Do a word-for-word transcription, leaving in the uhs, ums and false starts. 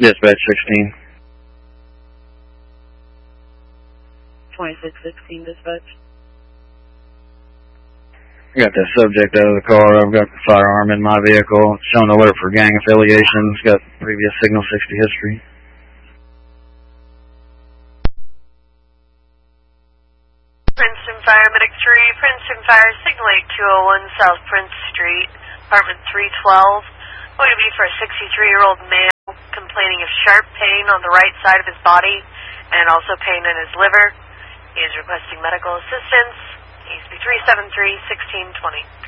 Dispatch sixteen. twenty-six sixteen, dispatch. I got the subject out of the car. I've got the firearm in my vehicle. It's showing alert for gang affiliations. Got previous Signal sixty history. Princeton Fire, Medic three, Princeton Fire, Signal eight two oh one, South Prince Street, apartment three twelve. Going to be for a sixty-three-year-old male complaining of sharp pain on the right side of his body and also pain in his liver. He is requesting medical assistance. Needs to be three seven three, one six two zero.